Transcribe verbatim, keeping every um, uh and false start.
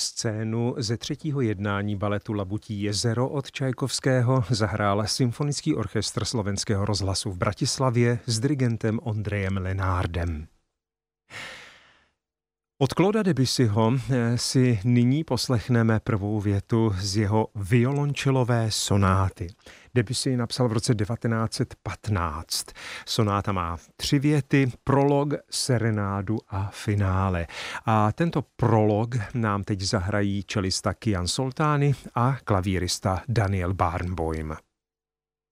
Scénu ze třetího jednání baletu Labutí jezero od Čajkovského zahrál Symfonický orchestr Slovenského rozhlasu v Bratislavě s dirigentem Ondřejem Lenárdem. Od Clauda Debussyho si nyní poslechneme prvou větu z jeho violončelové sonáty. Debussy napsal v roce devatenáct set patnáct. Sonáta má tři věty, prolog, serenádu a finále. A tento prolog nám teď zahrají čelista Kian Soltány a klavírista Daniel Barenboim.